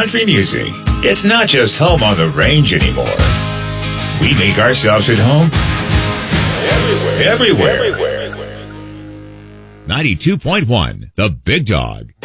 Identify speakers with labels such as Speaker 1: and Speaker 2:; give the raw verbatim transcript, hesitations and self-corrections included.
Speaker 1: country music. It's not just home on the range anymore. We make ourselves at home everywhere. Everywhere.
Speaker 2: ninety-two point one, The Big Dog.